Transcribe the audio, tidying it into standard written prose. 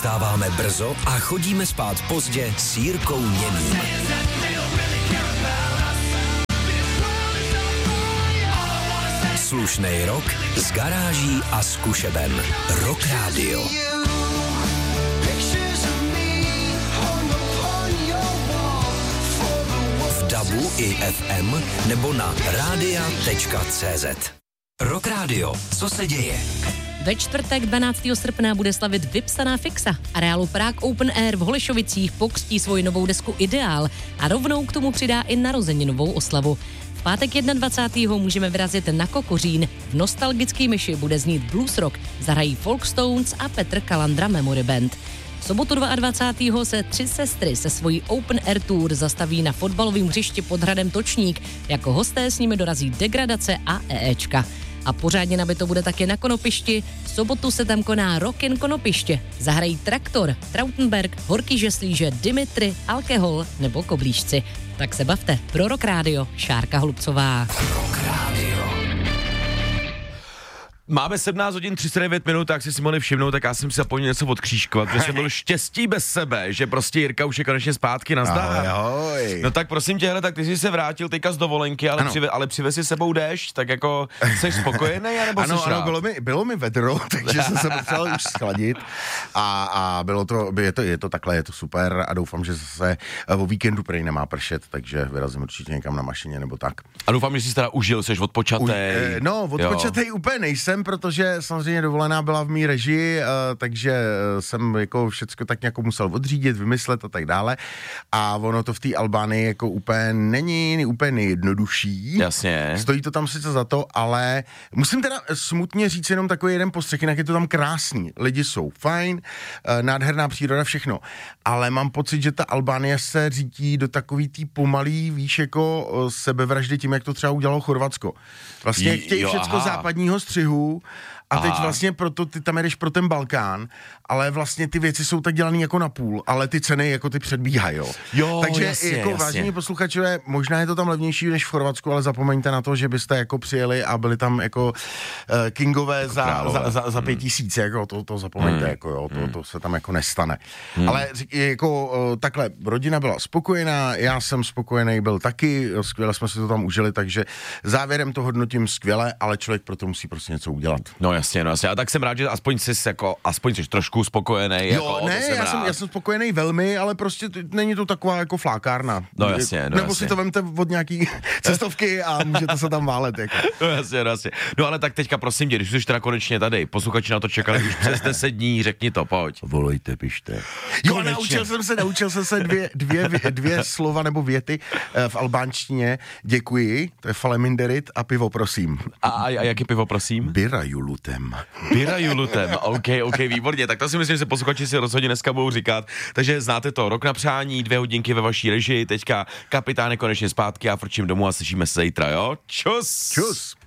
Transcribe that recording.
Vstáváme brzo a chodíme spát pozdě s Jirkou Němým. Slušnej rok z garáží a zkušeben. Rock Radio. V DABu i FM nebo na radia.cz. Rock Radio. Co se děje? Ve čtvrtek 12. srpna bude slavit vypsaná fixa. Areálu Prague Open Air v Holešovicích pokřtí svoji novou desku Ideál a rovnou k tomu přidá i narozeninovou oslavu. V pátek 21. můžeme vyrazit na Kokořín. V nostalgický myši bude znít blues rock, zahrají Folkstones a Petr Kalandra Memory Band. V sobotu 22. se Tři sestry se svojí Open Air Tour zastaví na fotbalovém hřišti pod hradem Točník. Jako hosté s nimi dorazí Degradace a EEčka. A pořádně nabito bude taky na Konopišti. V sobotu se tam koná Rockin' Konopiště. Zahrají Traktor, Trautenberg, Horký žeslíže, Dimitri, Alkohol nebo Koblížci. Tak se bavte. Pro Rock Radio, Šárka Hlubcová. Rock Radio. Máme 17 hodin 39 minut, tak si mohli všimnout, tak já jsem si zapomněl něco odkřížkovat, protože jsem byl štěstí bez sebe, že prostě Jirka už je konečně zpátky, nazdar. Ahoj. No tak prosím tě, hele, tak ty jsi se vrátil teďka z dovolenky, ale přivez si sebou déšť, tak jako jsi spokojený, anebo ano, jsi rád? Bylo mi vedro, takže jsem se potřeboval už schladit a bylo to, je to takhle, je to super a doufám, že zase o víkendu prej nemá pršet, takže vyrazím určitě někam na mašině nebo tak. A doufám, že jsi teda užil, jsi odpočatej. Odpočatej úplně nejsem, protože samozřejmě dovolená byla v mý režii, takže jsem jako všecko tak nějak musel odřídit, vymyslet a tak dále. A ono to v té Albánii jako úplně není úplně nejjednodušší. Jasně. Stojí to tam sice za to, ale musím teda smutně říct jenom takový jeden postřeh, jinak je to tam krásný. Lidi jsou fajn, nádherná příroda, všechno. Ale mám pocit, že ta Albánie se řítí do takový tý pomalý, víš, jako sebevraždy tím, jak to třeba udělalo Chorvatsko. Vlastně chtějí všecko západního střihu a teď vlastně proto ty tam jedeš pro ten Balkán, ale vlastně ty věci jsou tak dělaný jako na půl, ale ty ceny jako ty předbíhají, jo. Takže jasně. Vážení posluchačové, možná je to tam levnější než v Chorvatsku, ale zapomeňte na to, že byste jako přijeli a byli tam jako kingové za 5 000, jako to zapomeňte, jako jo, to se tam jako nestane. Ale jako takhle, rodina byla spokojená, já jsem spokojený byl taky, skvěle jsme si to tam užili, takže závěrem to hodnotím skvěle, ale člověk proto musí prostě něco udělat. No jasně. A tak jsem rád, že aspoň jsi trošku spokojený. Jo, jako, ne, já jsem spokojený velmi, ale prostě není to taková jako flákárna. No jasně. Nebo si to vemte od nějaký cestovky a můžete se tam válet. Jako. No jasně. No ale tak teďka prosím tě, když jsi teda konečně tady, posluchači na to čekali už přes 10 dní, řekni to, pojď. Volejte, pište. Jo, naučil jsem se dvě slova nebo věty v albánštině. Děkuji, to je faleminderit a pivo prosím. A jaký pivo prosím? Bira julutem, ok, výborně, tak to si myslím, že se posluchači si rozhodně dneska budou říkat, takže znáte to, rok na přání, 2 hodinky ve vaší režii, teďka kapitán je konečně zpátky a frčím domů a slyšíme se zítra, jo? Čus!